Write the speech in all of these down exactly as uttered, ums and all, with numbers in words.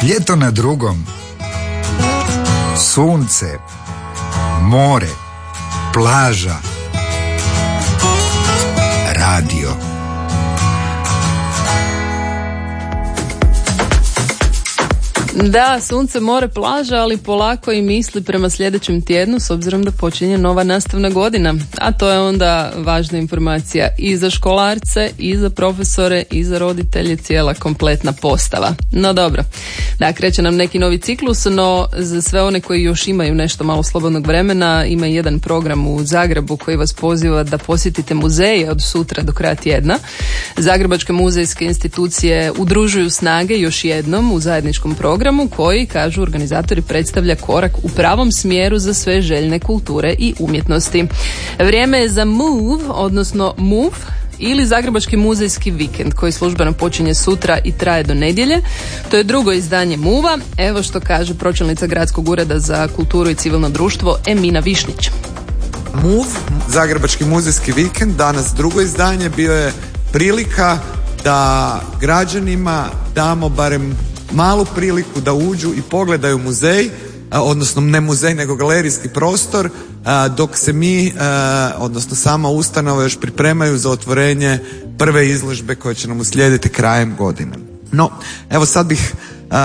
Ljeto na drugom. Sunce, more, plaža, radio. Da, sunce, more, plaža, ali polako i misli prema sljedećem tjednu s obzirom da počinje nova nastavna godina. A to je onda važna informacija i za školarce, i za profesore, i za roditelje, cijela kompletna postava. No dobro, da, kreće nam neki novi ciklus, no za sve one koji još imaju nešto malo slobodnog vremena, ima jedan program u Zagrebu koji vas poziva da posjetite muzeje od sutra do kraja tjedna. Zagrebačke muzejske institucije udružuju snage još jednom u zajedničkom programu koji, kažu organizatori, predstavlja korak u pravom smjeru za sve željne kulture i umjetnosti. Vrijeme je za Move, odnosno Move, ili Zagrebački muzejski vikend koji službeno počinje sutra i traje do nedjelje. To je drugo izdanje Move-a. Evo što kaže pročelnica Gradskog ureda za kulturu i civilno društvo Emina Višnić. Move, Zagrebački muzejski vikend, danas drugo izdanje, bio je prilika da građanima damo barem malu priliku da uđu i pogledaju muzej, odnosno ne muzej nego galerijski prostor, dok se mi, odnosno sama ustanova, još pripremaju za otvorenje prve izložbe koje će nam uslijediti krajem godine. No, evo sad bih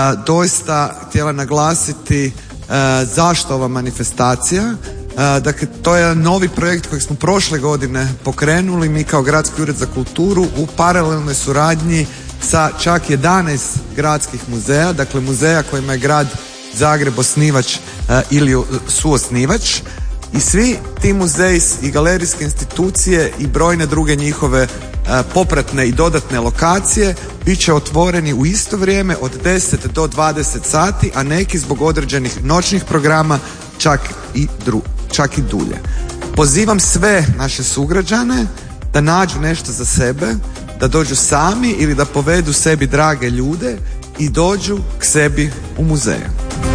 doista htjela naglasiti zašto ova manifestacija. Dakle, to je novi projekt kojeg smo prošle godine pokrenuli mi kao Gradski ured za kulturu u paralelnoj suradnji sa čak jedanaest gradskih muzeja, dakle muzeja kojima je grad Zagreb osnivač uh, ili suosnivač, i svi ti muzeji i galerijske institucije i brojne druge njihove uh, popratne i dodatne lokacije bit će otvoreni u isto vrijeme od deset do dvadeset sati, a neki zbog određenih noćnih programa čak i, dru, čak i dulje. Pozivam sve naše sugrađane da nađu nešto za sebe, da dođu sami ili da povedu sebi drage ljude i dođu k sebi u muzeje.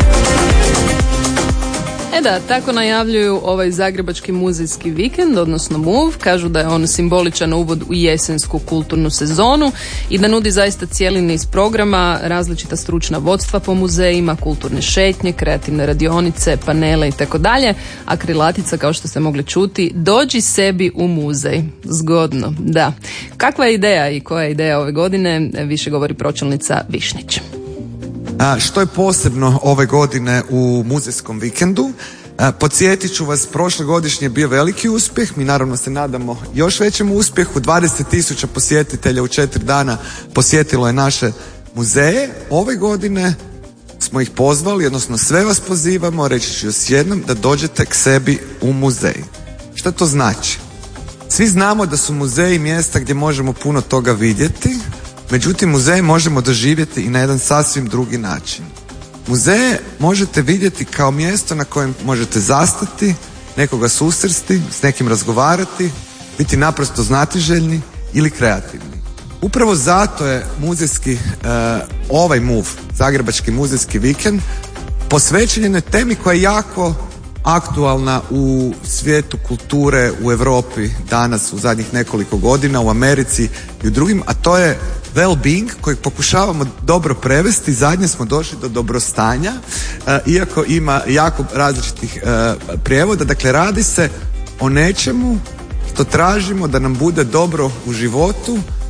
E da, tako najavljuju ovaj Zagrebački muzejski vikend, odnosno Move. Kažu da je on simboličan uvod u jesensku kulturnu sezonu i da nudi zaista cijeli niz programa, različita stručna vodstva po muzejima, kulturne šetnje, kreativne radionice, panele i tako dalje. A krilatica, kao što ste mogli čuti, dođi sebi u muzej. Zgodno, da. Kakva je ideja i koja je ideja ove godine, više govori pročelnica Višnić. A, što je posebno ove godine u muzejskom vikendu? A, podsjetit ću vas, prošlogodišnji je bio veliki uspjeh, mi naravno se nadamo još većem uspjehu, dvadeset tisuća posjetitelja u četiri dana posjetilo je naše muzeje. Ove godine smo ih pozvali, odnosno sve vas pozivamo, reći ću još jednom, da dođete k sebi u muzej. Što to znači? Svi znamo da su muzeji mjesta gdje možemo puno toga vidjeti, međutim, muzeje možemo doživjeti i na jedan sasvim drugi način. Muzeje možete vidjeti kao mjesto na kojem možete zastati, nekoga susresti, s nekim razgovarati, biti naprosto znatiželjni ili kreativni. Upravo zato je muzejski, uh, ovaj Move, Zagrebački muzejski vikend, posvećen jednoj temi koja je jako aktualna u svijetu kulture, u Europi danas, u zadnjih nekoliko godina, u Americi i u drugim, a to je well-being, kojeg pokušavamo dobro prevesti. Zadnje smo došli do dobrostanja, uh, iako ima jako različitih uh, prijevoda. Dakle, radi se o nečemu što tražimo da nam bude dobro u životu,